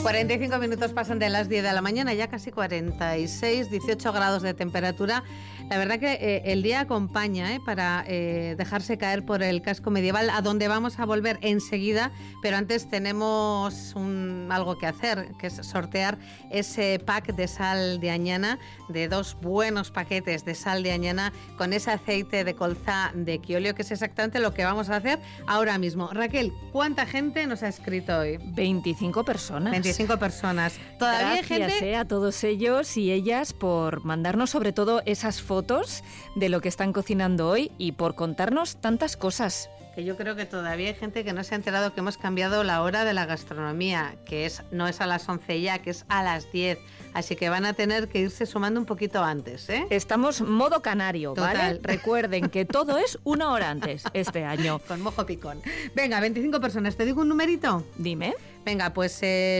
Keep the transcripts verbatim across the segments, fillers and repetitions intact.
cuarenta y cinco minutos pasan de las diez de la mañana, ya casi cuarenta y seis, dieciocho grados de temperatura. La verdad que eh, el día acompaña eh, para eh, dejarse caer por el casco medieval, a donde vamos a volver enseguida, pero antes tenemos un, algo que hacer, que es sortear ese pack de sal de Añana, de dos buenos paquetes de sal de Añana con ese aceite de colza de Quiolio, que es exactamente lo que vamos a hacer ahora mismo. Raquel, ¿cuánta gente nos ha escrito hoy? veinticinco personas. veinticinco personas. Todavía Gracias hay gente... eh, a todos ellos y ellas por mandarnos sobre todo esas fotos de lo que están cocinando hoy y por contarnos tantas cosas. Que yo creo que todavía hay gente que no se ha enterado que hemos cambiado la hora de la gastronomía, que es no es a las once ya, que es a las diez. Así que van a tener que irse sumando un poquito antes, ¿eh? Estamos modo canario, Total. ¿vale? Recuerden que todo es una hora antes este año. Con mojo picón. Venga, veinticinco personas. ¿Te digo un numerito? Dime. Venga, pues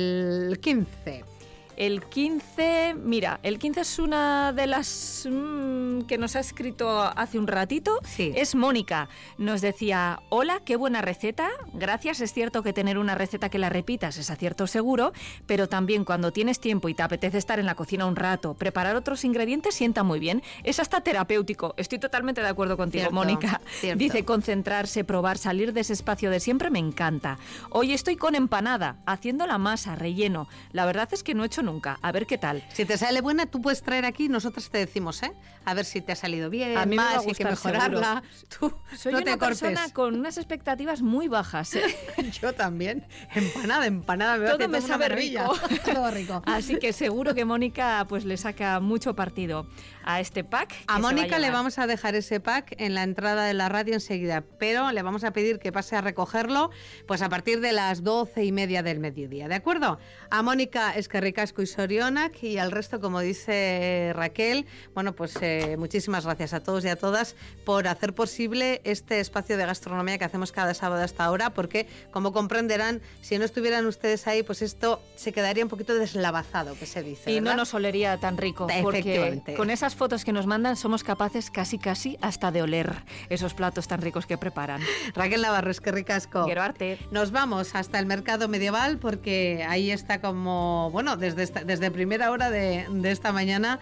el quince. El quince, mira, el quince es una de las mmm, que nos ha escrito hace un ratito. Sí. Es Mónica. Nos decía, hola, qué buena receta. Gracias, es cierto que tener una receta que la repitas es acierto seguro, pero también cuando tienes tiempo y te apetece estar en la cocina un rato, preparar otros ingredientes sienta muy bien. Es hasta terapéutico. Estoy totalmente de acuerdo contigo, Cierto, Mónica. cierto. Dice, concentrarse, probar, salir de ese espacio de siempre me encanta. Hoy estoy con empanada, haciendo la masa, relleno. La verdad es que no he hecho nunca. A ver qué tal. Si te sale buena, tú puedes traer aquí y nosotras te decimos, ¿eh? A ver si te ha salido bien, A mí me va mal, a si hay que gustar, mejorarla. Tú Soy no una te cortes. persona con unas expectativas muy bajas, ¿eh? Yo también. Empanada, empanada. Me va a Todo hacer me una sabe maravilla. rico. Todo rico. Así que seguro que Mónica pues le saca mucho partido a este pack. Que A se va Mónica le llevar. vamos a dejar ese pack en la entrada de la radio enseguida, pero le vamos a pedir que pase a recogerlo pues a partir de las doce y media del mediodía, ¿de acuerdo? A Mónica Eskerrikasco y Sorionak, y al resto, como dice Raquel, bueno, pues eh, muchísimas gracias a todos y a todas por hacer posible este espacio de gastronomía que hacemos cada sábado hasta ahora, porque como comprenderán, si no estuvieran ustedes ahí, pues esto se quedaría un poquito deslavazado, que se dice, Y ¿verdad? no nos olería tan rico, porque Efectivamente. con esas fotos que nos mandan somos capaces casi casi hasta de oler esos platos tan ricos que preparan. Raquel Navarro, Eskerrikasco. Quiero arte. Nos vamos hasta el mercado medieval, porque ahí está, como, bueno, desde esta, desde primera hora de, de esta mañana,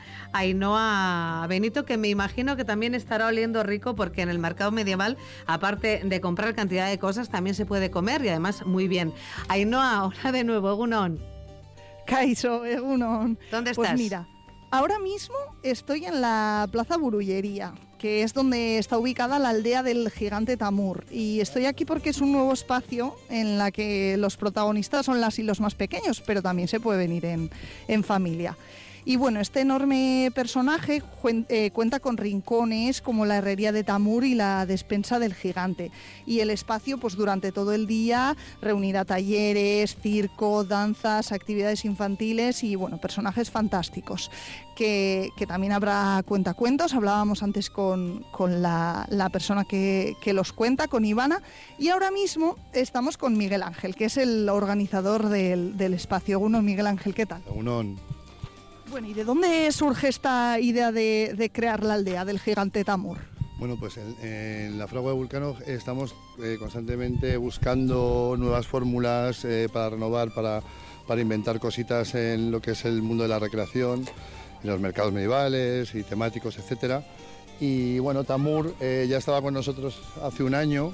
Ainhoa Benito, que me imagino que también estará oliendo rico, porque en el mercado medieval, aparte de comprar cantidad de cosas, también se puede comer, y además muy bien. Ainhoa, hola de nuevo, Egunon. Kaixo, egunon. ¿Dónde estás? Pues mira, ahora mismo estoy en la Plaza Burullería, que es donde está ubicada la aldea del gigante Tamur. Y estoy aquí porque es un nuevo espacio en la que los protagonistas son las y los más pequeños, pero también se puede venir en, en familia. Y bueno, este enorme personaje eh, cuenta con rincones como la herrería de Tamur y la despensa del gigante. Y el espacio, pues durante todo el día, reunirá talleres, circo, danzas, actividades infantiles y bueno, personajes fantásticos. Que, que también habrá cuentacuentos. Hablábamos antes con, con la, la persona que, que los cuenta, con Ivana. Y ahora mismo estamos con Miguel Ángel, que es el organizador del, del espacio. Uno, Miguel Ángel, ¿qué tal? Uno. Bueno, ¿y de dónde surge esta idea de, de crear la aldea del gigante Tamur? Bueno, pues en, en la Fragua de Vulcano estamos eh, constantemente buscando nuevas fórmulas eh, para renovar, para, para inventar cositas en lo que es el mundo de la recreación, en los mercados medievales y temáticos, etcétera. Y bueno, Tamur eh, ya estaba con nosotros hace un año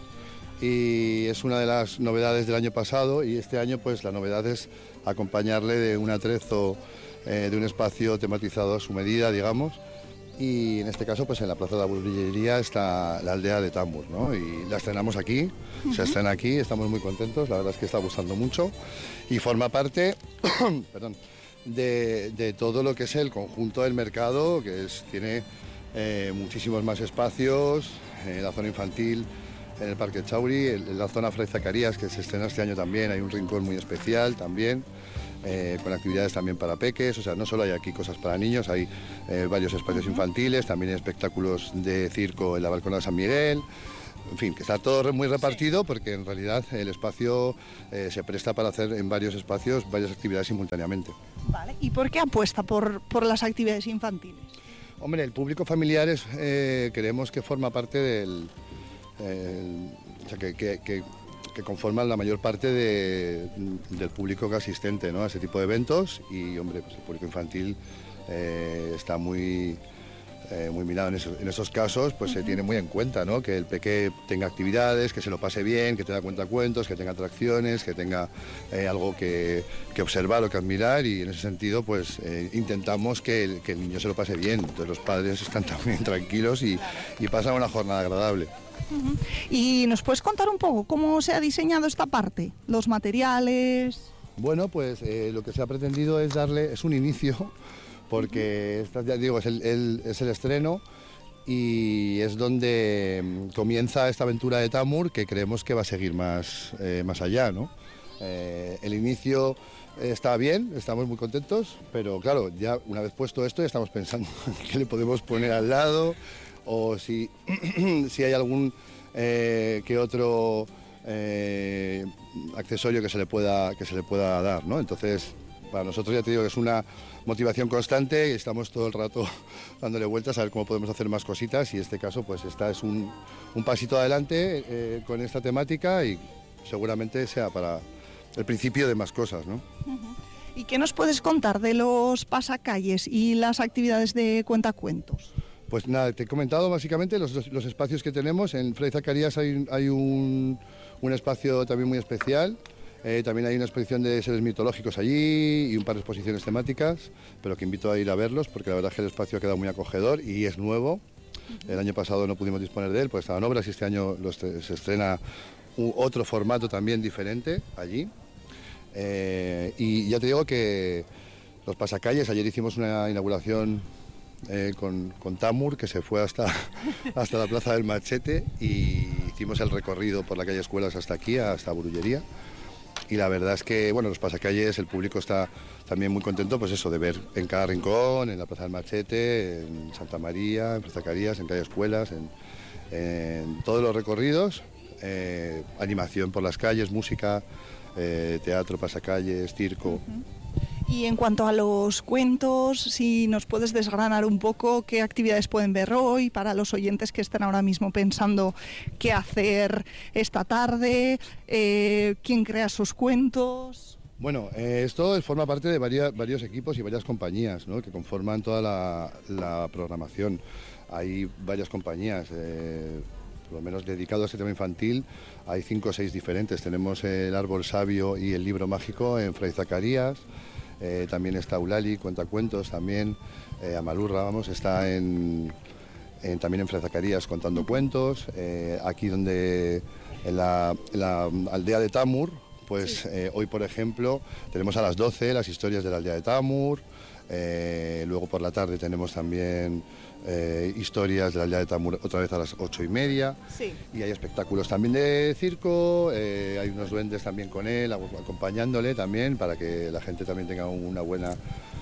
y es una de las novedades del año pasado, y este año pues la novedad es acompañarle de un atrezo, eh, de un espacio tematizado a su medida, digamos. Y en este caso, pues en la Plaza de la Burullería está la aldea de Tamur, ¿no? Y la estrenamos aquí, uh-huh. se estrena aquí, estamos muy contentos, la verdad es que está gustando mucho y forma parte perdón, de, de todo lo que es el conjunto del mercado, que es, tiene eh, muchísimos más espacios, en la zona infantil, en el Parque Chauri, en la zona Fray Zacarías, que se estrena este año también, hay un rincón muy especial también. Eh, con actividades también para peques, o sea, no solo hay aquí cosas para niños, hay eh, varios espacios infantiles, también hay espectáculos de circo en la Balconada de San Miguel, en fin, que está todo muy repartido porque en realidad el espacio eh, se presta para hacer en varios espacios varias actividades simultáneamente. Vale, ¿y por qué apuesta por, por las actividades infantiles? Hombre, el público familiar es, eh, creemos que forma parte del... Eh, o sea, que, que, que que conforman la mayor parte de, del público que asistente, ¿no?, a ese tipo de eventos. Y, hombre, pues el público infantil eh, está muy... Eh, muy mirado en esos, en esos casos, pues uh-huh. se tiene muy en cuenta, ¿no?, que el peque tenga actividades, que se lo pase bien, que tenga cuentacuentos, que tenga atracciones, que tenga eh, algo que, que observar o que admirar, y en ese sentido pues eh, intentamos que el, que el niño se lo pase bien. Entonces los padres están también tranquilos y, y pasan una jornada agradable. Uh-huh. ¿Y nos puedes contar un poco cómo se ha diseñado esta parte? ¿Los materiales? Bueno, pues eh, lo que se ha pretendido es darle, es un inicio, porque esta, ya digo, es el, el, es el estreno y es donde comienza esta aventura de Tamur, que creemos que va a seguir más, eh, más allá, ¿no? Eh, el inicio está bien, estamos muy contentos, pero claro, ya una vez puesto esto ya estamos pensando qué le podemos poner al lado, o si, si hay algún eh, que otro eh, accesorio que se le pueda, que se le pueda dar, ¿no? Entonces, para nosotros, ya te digo, que es una motivación constante y estamos todo el rato dándole vueltas a ver cómo podemos hacer más cositas, y en este caso pues esta es un, un pasito adelante eh, con esta temática, y seguramente sea para el principio de más cosas, ¿no? ¿Y qué nos puedes contar de los pasacalles y las actividades de cuentacuentos? Pues nada, te he comentado básicamente los, los espacios que tenemos. En Fray Zacarías hay, hay un, un espacio también muy especial. Eh, también hay una exposición de seres mitológicos allí y un par de exposiciones temáticas, pero que invito a ir a verlos, porque la verdad es que el espacio ha quedado muy acogedor y es nuevo. El año pasado no pudimos disponer de él, pues estaban obras, y este año los, se estrena un, otro formato también diferente allí. Eh, y ya te digo que los pasacalles, ayer hicimos una inauguración eh, con, con Tamur, que se fue hasta, hasta la Plaza del Machete, y hicimos el recorrido por la calle Escuelas hasta aquí, hasta Burullería. Y la verdad es que, bueno, los pasacalles, el público está también muy contento, pues eso, de ver en cada rincón, en la Plaza del Machete, en Santa María, en Fray Zacarías, en calle Escuelas, en, en todos los recorridos, eh, animación por las calles, música, eh, teatro, pasacalles, circo. Uh-huh. Y en cuanto a los cuentos, si nos puedes desgranar un poco qué actividades pueden ver hoy para los oyentes que estén ahora mismo pensando qué hacer esta tarde, eh, quién crea sus cuentos. Bueno, eh, esto forma parte de varias, varios equipos y varias compañías, ¿no?, que conforman toda la, la programación. Hay varias compañías, eh, por lo menos dedicados a este tema infantil, hay cinco o seis diferentes. Tenemos el Árbol Sabio y el Libro Mágico en Fray Zacarías. Eh, también está Eulali, Cuentacuentos, también eh, Amalurra, vamos, está en, en, también en Fray Zacarías contando cuentos. Eh, aquí donde, en la, en la aldea de Tamur, pues sí. eh, hoy por ejemplo tenemos a las doce las historias de la aldea de Tamur. Eh, luego por la tarde tenemos también eh, historias de la aldea de Tamur otra vez a las ocho y media. Sí. Y hay espectáculos también de circo, eh, hay unos duendes también con él, acompañándole también, para que la gente también tenga una buena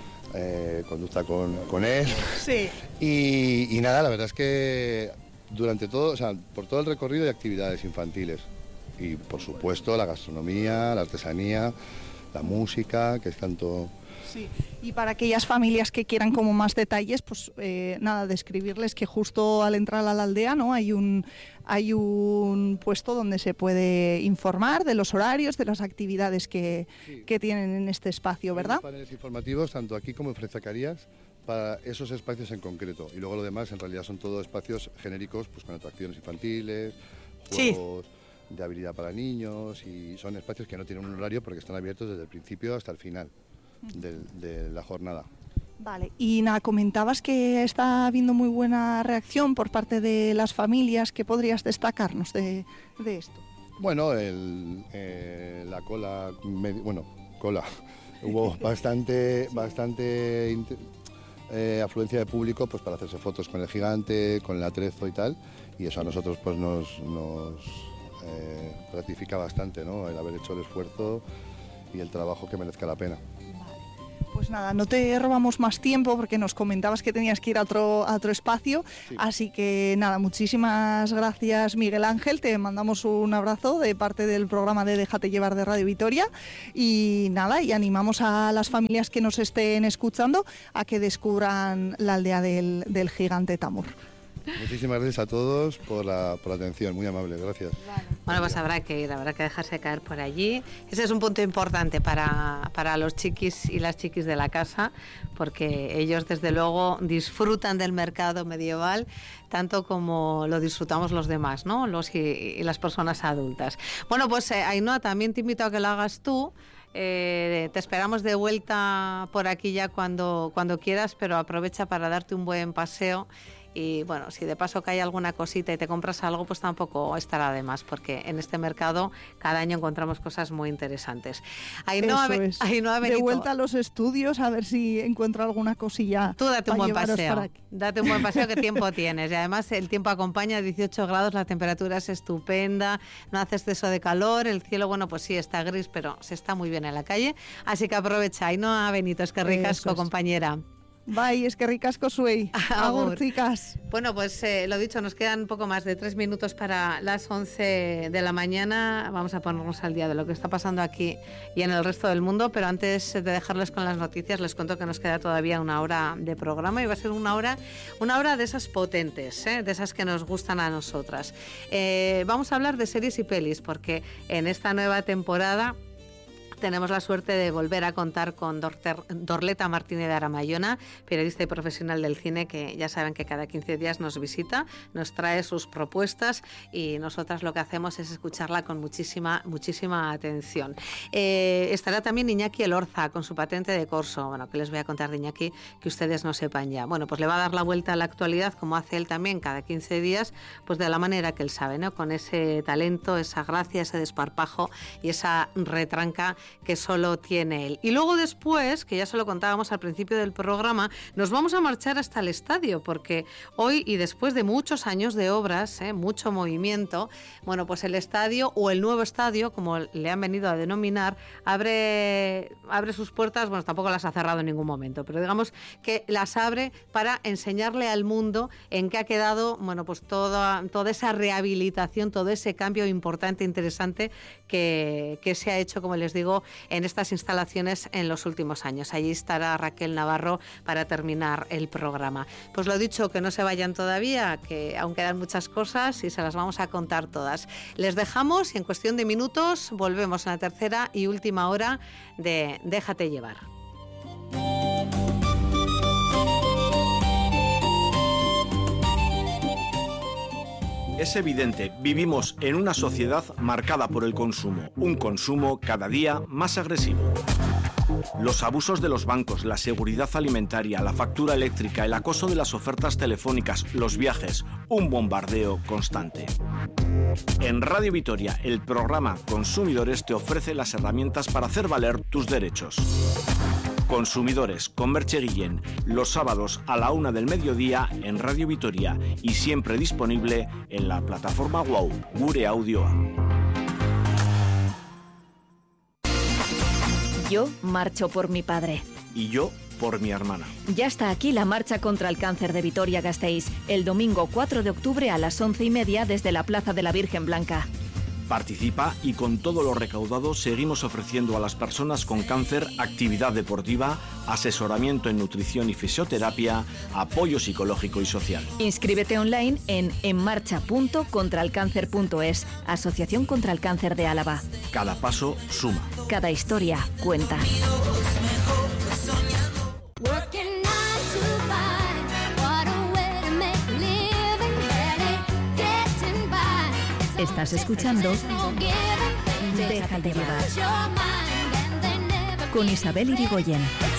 eh, conducta con, con él. Sí. Y, y nada, la verdad es que durante todo, o sea, por todo el recorrido hay actividades infantiles. Y por supuesto la gastronomía, la artesanía, la música, que es tanto... Sí, y para aquellas familias que quieran como más detalles, pues eh, nada, describirles que justo al entrar a la aldea, ¿no?, hay un hay un puesto donde se puede informar de los horarios, de las actividades que, sí. que tienen en este espacio, ¿verdad? Hay paneles informativos tanto aquí como en Fray Zacarías para esos espacios en concreto, y luego lo demás en realidad son todos espacios genéricos, pues con atracciones infantiles, juegos sí. de habilidad para niños, y son espacios que no tienen un horario porque están abiertos desde el principio hasta el final de, de la jornada. Vale, y nada, comentabas que está habiendo muy buena reacción por parte de las familias. ¿Qué podrías destacarnos de, de esto? Bueno, el, eh, la cola, bueno, cola, hubo bastante, bastante eh, afluencia de público, pues para hacerse fotos con el gigante, con el atrezo y tal, y eso a nosotros pues nos, nos eh, gratifica bastante, ¿no?, el haber hecho el esfuerzo y el trabajo que merezca la pena. Pues nada, no te robamos más tiempo porque nos comentabas que tenías que ir a otro, a otro espacio, sí. Así que nada, muchísimas gracias Miguel Ángel, te mandamos un abrazo de parte del programa de Déjate Llevar de Radio Vitoria, y nada, y animamos a las familias que nos estén escuchando a que descubran la aldea del, del gigante Tamur. Muchísimas gracias a todos por la, por la atención, muy amable, gracias. Bueno, pues habrá que ir, habrá que dejarse caer por allí. Ese es un punto importante para, para los chiquis y las chiquis de la casa, porque ellos desde luego disfrutan del mercado medieval tanto como lo disfrutamos los demás, ¿no? Los y, y las personas adultas. Bueno, pues eh, Ainhoa, también te invito a que lo hagas tú. Eh, te esperamos de vuelta por aquí ya cuando, cuando quieras, pero aprovecha para darte un buen paseo. Y bueno, si de paso cae alguna cosita y te compras algo, pues tampoco estará de más, porque en este mercado cada año encontramos cosas muy interesantes. Ainhoa, Eso es. Ainhoa Benito, de vuelta a los estudios a ver si encuentro alguna cosilla. Tú date un buen paseo, date un buen paseo, que tiempo tienes. Y además el tiempo acompaña, dieciocho grados, la temperatura es estupenda, no hace exceso de calor, el cielo, bueno, pues sí, está gris, pero se está muy bien en la calle. Así que aprovecha. Ainhoa Benito, es que ricasco, compañera. Bye, es que ricasco suey. Agur, chicas. Bueno, pues eh, lo dicho, nos quedan un poco más de tres minutos para las once de la mañana. Vamos a ponernos al día de lo que está pasando aquí y en el resto del mundo, pero antes de dejarles con las noticias, les cuento que nos queda todavía una hora de programa y va a ser una hora, una hora de esas potentes, ¿eh? De esas que nos gustan a nosotras. Eh, vamos a hablar de series y pelis, porque en esta nueva temporada tenemos la suerte de volver a contar con Dorleta Martínez de Aramayona, periodista y profesional del cine, que ya saben que cada quince días nos visita, nos trae sus propuestas y nosotras lo que hacemos es escucharla con muchísima, muchísima atención. Eh, estará también Iñaki Elorza con su patente de corso. Bueno, que les voy a contar de Iñaki que ustedes no sepan ya. Bueno, pues le va a dar la vuelta a la actualidad, como hace él también cada quince días, pues de la manera que él sabe, ¿no? Con ese talento, esa gracia, ese desparpajo y esa retranca que solo tiene él. Y luego después, que ya se lo contábamos al principio del programa, nos vamos a marchar hasta el estadio, porque hoy y después de muchos años de obras, ¿eh? mucho movimiento, bueno, pues el estadio, o el nuevo estadio, como le han venido a denominar, abre, abre sus puertas, bueno, tampoco las ha cerrado en ningún momento, pero digamos que las abre para enseñarle al mundo en qué ha quedado, bueno, pues toda, toda esa rehabilitación, todo ese cambio importante, interesante que, que se ha hecho, como les digo, en estas instalaciones en los últimos años. Allí estará Raquel Navarro para terminar el programa. Pues lo dicho, que no se vayan todavía, que aún quedan muchas cosas y se las vamos a contar todas. Les dejamos y en cuestión de minutos volvemos en la tercera y última hora de Déjate llevar. Es evidente, vivimos en una sociedad marcada por el consumo, un consumo cada día más agresivo. Los abusos de los bancos, la seguridad alimentaria, la factura eléctrica, el acoso de las ofertas telefónicas, los viajes, un bombardeo constante. En Radio Vitoria, el programa Consumidores te ofrece las herramientas para hacer valer tus derechos. Consumidores, con Merche Guillén, los sábados a la una del mediodía en Radio Vitoria y siempre disponible en la plataforma Wow, Gure Audioa. Yo marcho por mi padre. Y yo por mi hermana. Ya está aquí la marcha contra el cáncer de Vitoria-Gasteiz, el domingo cuatro de octubre a las once y media desde la Plaza de la Virgen Blanca. Participa y con todo lo recaudado seguimos ofreciendo a las personas con cáncer actividad deportiva, asesoramiento en nutrición y fisioterapia, apoyo psicológico y social. Inscríbete online en enmarcha punto contralcáncer punto es, Asociación contra el Cáncer de Álava. Cada paso suma. Cada historia cuenta. Estás escuchando Déjate llevar con Isabel Irigoyen.